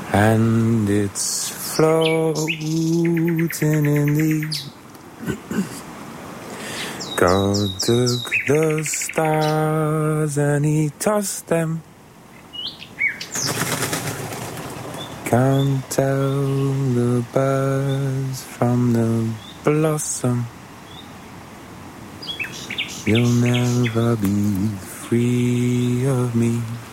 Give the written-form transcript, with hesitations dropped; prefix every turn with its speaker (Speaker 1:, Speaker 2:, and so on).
Speaker 1: and it's floating in the God took the stars and he tossed them. Can't tell the birds from the blossom. You'll never be free of me.